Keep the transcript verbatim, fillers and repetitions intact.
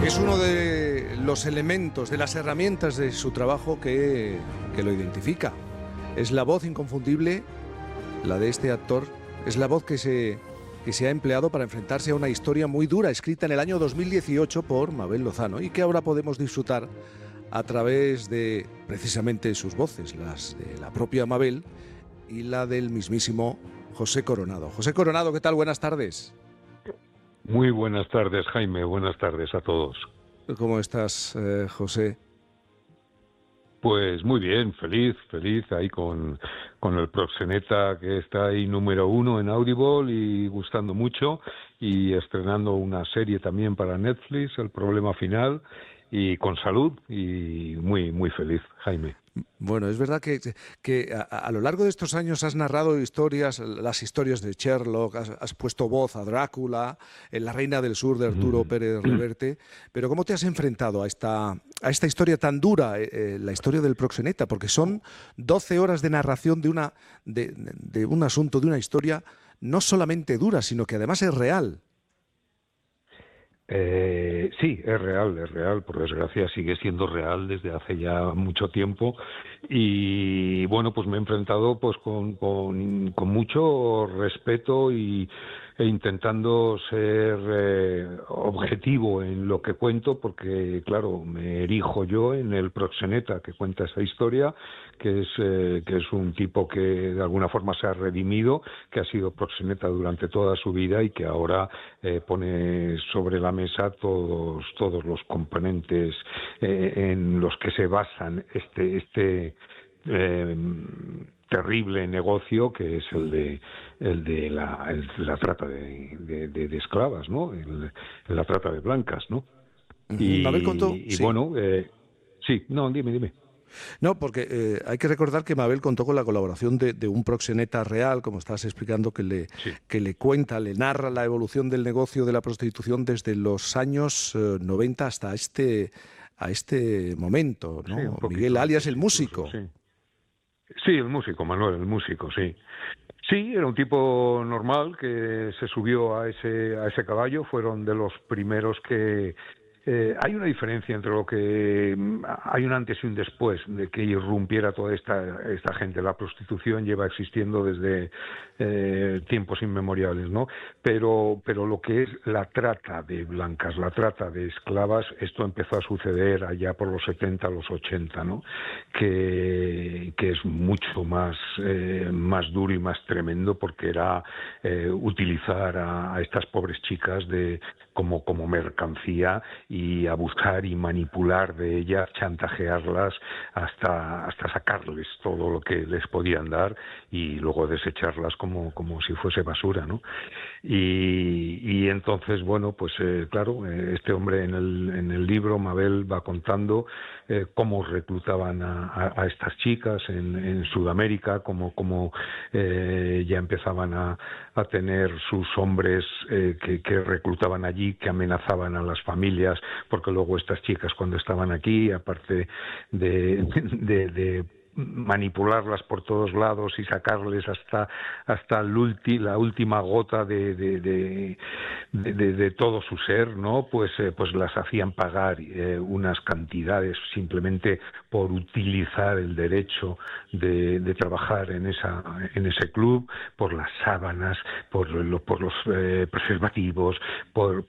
es uno de los elementos, de las herramientas de su trabajo que, que lo identifica. Es la voz inconfundible, la de este actor, es la voz que se, que se ha empleado para enfrentarse a una historia muy dura, escrita en el año dos mil dieciocho por Mabel Lozano, y que ahora podemos disfrutar a través de precisamente sus voces, las de la propia Mabel y la del mismísimo José Coronado. José Coronado, ¿qué tal? Buenas tardes. Muy buenas tardes, Jaime. Buenas tardes a todos. ¿Cómo estás, eh, José? Pues muy bien, feliz, feliz ahí con, con el Proxeneta, que está ahí número uno en Audible y gustando mucho, y estrenando una serie también para Netflix, El Problema Final, y con salud, y muy, muy feliz, Jaime. Bueno, es verdad que, que a, a lo largo de estos años has narrado historias, las historias de Sherlock, has, has puesto voz a Drácula, en La Reina del Sur de Arturo Pérez Reverte, pero ¿cómo te has enfrentado a esta, a esta historia tan dura, eh, la historia del proxeneta? Porque son doce horas de narración de, una, de, de un asunto, de una historia no solamente dura, sino que además es real. Eh, sí, es real, es real, por desgracia sigue siendo real desde hace ya mucho tiempo, y bueno, pues me he enfrentado pues con, con, con mucho respeto y, e intentando ser eh, objetivo en lo que cuento, porque claro, me erijo yo en el proxeneta que cuenta esa historia, que es, eh, que es un tipo que de alguna forma se ha redimido, que ha sido proxeneta durante toda su vida y que ahora eh, pone sobre la mesa todos todos los componentes eh, en los que se basan este este eh, terrible negocio, que es el de el de la, el, la trata de, de, de, de esclavas, ¿no? El, la trata de blancas, ¿no? Uh-huh. Mabel contó, Y, y sí. bueno, eh, sí, no, dime, dime. No, porque eh, hay que recordar que Mabel contó con la colaboración de, de un proxeneta real, como estás explicando, que le, Sí. que le cuenta, le narra la evolución del negocio de la prostitución desde los años eh, noventa hasta este, a este momento, ¿no? Sí, un poquito Miguel, alias antes, el incluso, músico. sí. Sí, el músico, Manuel, el músico, sí. Sí, era un tipo normal que se subió a ese a ese caballo, fueron de los primeros que... Eh, hay una diferencia entre lo que... Hay un antes y un después de que irrumpiera toda esta, esta gente. La prostitución lleva existiendo desde eh, tiempos inmemoriales, ¿no? Pero, pero lo que es la trata de blancas, la trata de esclavas, esto empezó a suceder allá por los setenta, los ochenta, ¿no? Que, que es mucho más, eh, más duro y más tremendo, porque era eh, utilizar a, a estas pobres chicas de, como, como mercancía, y abusar y manipular de ellas, chantajearlas hasta, hasta sacarles todo lo que les podían dar y luego desecharlas como, como si fuese basura, ¿no? Y, y entonces, bueno, pues eh, claro, eh, este hombre en el, en el libro, Mabel, va contando eh, cómo reclutaban a, a, a estas chicas en, en Sudamérica, cómo, cómo eh, ya empezaban a, a tener sus hombres eh, que, que reclutaban allí, que amenazaban a las familias, porque luego estas chicas, cuando estaban aquí, aparte de, de, de manipularlas por todos lados y sacarles hasta hasta el ulti, la última gota de de, de, de, de, de todo su ser, ¿no? Pues eh, pues las hacían pagar eh, unas cantidades simplemente por utilizar el derecho de, de trabajar en esa en ese club, por las sábanas, por lo, por los eh, preservativos, por